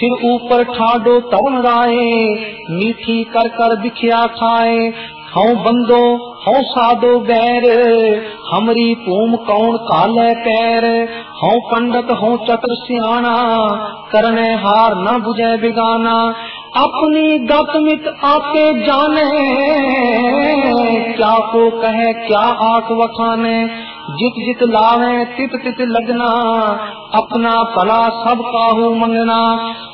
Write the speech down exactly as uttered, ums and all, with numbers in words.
सिर ऊपर ठाडो तरण राए, मीठी कर कर बिखिया खाए। हूँ बंदो हूँ साधो बैर, हमरी पूम कौन काले पैर। हूँ पंडित हूँ चतुर सियाना, करने हार न बुझे बिगाना। अपनी गत मित आपे जाने, क्या को कहे क्या आख वखाने। जित जित लावे तित तित लगना, अपना भला सब काहू मंगना।